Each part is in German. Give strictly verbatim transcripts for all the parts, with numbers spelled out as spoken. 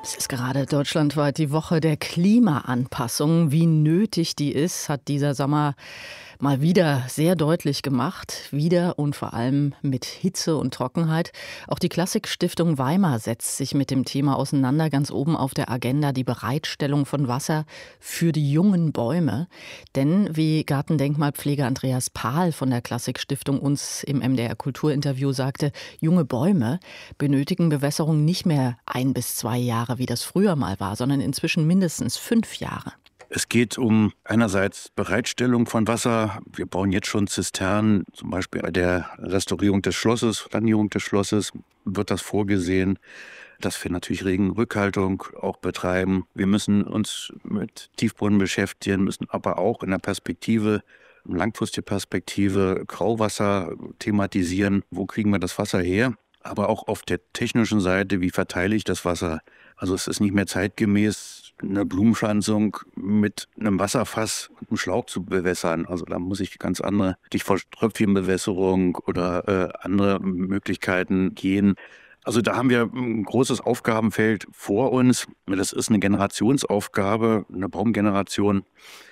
Es ist gerade deutschlandweit die Woche der Klimaanpassung. Wie nötig die ist, hat dieser Sommer mal wieder sehr deutlich gemacht. Wieder und vor allem mit Hitze und Trockenheit. Auch die Klassik-Stiftung Weimar setzt sich mit dem Thema auseinander. Ganz oben auf der Agenda die Bereitstellung von Wasser für die jungen Bäume. Denn, wie Gartendenkmalpfleger Andreas Pahl von der Klassik-Stiftung uns im M D R Kulturinterview sagte, junge Bäume benötigen Bewässerung nicht mehr ein bis zwei Jahre, wie das früher mal war, sondern inzwischen mindestens fünf Jahre. Es geht um einerseits Bereitstellung von Wasser. Wir bauen jetzt schon Zisternen, zum Beispiel bei der Restaurierung des Schlosses, Sanierung des Schlosses wird das vorgesehen, dass wir natürlich Regenrückhaltung auch betreiben. Wir müssen uns mit Tiefbrunnen beschäftigen, müssen aber auch in der Perspektive, langfristige Perspektive, Grauwasser thematisieren. Wo kriegen wir das Wasser her? Aber auch auf der technischen Seite, wie verteile ich das Wasser? Also es ist nicht mehr zeitgemäß, eine Blumenpflanzung mit einem Wasserfass und einem Schlauch zu bewässern. Also da muss ich ganz andere, Stichwort Tröpfchenbewässerung oder äh, andere Möglichkeiten gehen. Also da haben wir ein großes Aufgabenfeld vor uns. Das ist eine Generationsaufgabe, eine Baumgeneration.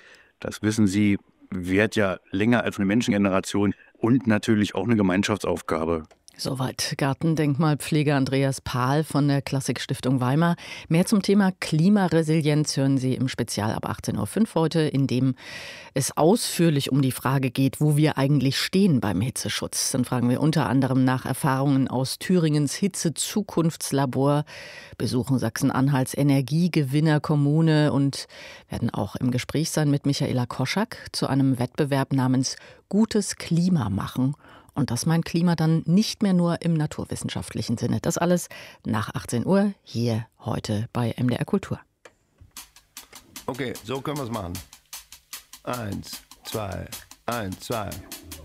Das wissen Sie, währt ja länger als eine Menschengeneration und natürlich auch eine Gemeinschaftsaufgabe. Soweit Gartendenkmalpfleger Andreas Pahl von der Klassik-Stiftung Weimar. Mehr zum Thema Klimaresilienz hören Sie im Spezial ab achtzehn Uhr fünf heute, in dem es ausführlich um die Frage geht, wo wir eigentlich stehen beim Hitzeschutz. Dann fragen wir unter anderem nach Erfahrungen aus Thüringens Hitze-Zukunftslabor, besuchen Sachsen-Anhalts Energiegewinnerkommune und werden auch im Gespräch sein mit Michaela Koschak zu einem Wettbewerb namens Gutes Klima machen. Und das meint Klima dann nicht mehr nur im naturwissenschaftlichen Sinne. Das alles nach achtzehn Uhr hier heute bei M D R Kultur. Okay, so können wir es machen. Eins, zwei, eins, zwei.